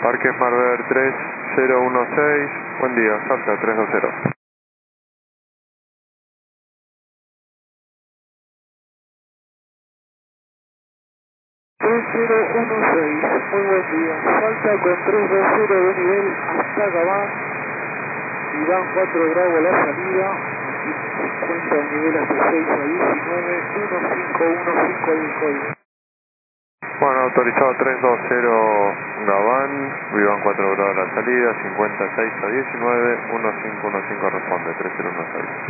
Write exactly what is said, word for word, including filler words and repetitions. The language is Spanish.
Parque Marver tres cero uno seis, buen día, Salta tres dos cero. tres cero uno seis, muy buen día. Salta con tres dos cero de nivel hasta Gabán. Y van cuatro grados a la salida. cincuenta de nivel hasta seis a diecinueve. uno cinco uno cinco el código. Bueno, autorizado tres dos cero Gabán, Vivan cuatro grados a la salida, cincuenta y seis a diecinueve, uno cinco uno cinco responde, tres cero uno seis.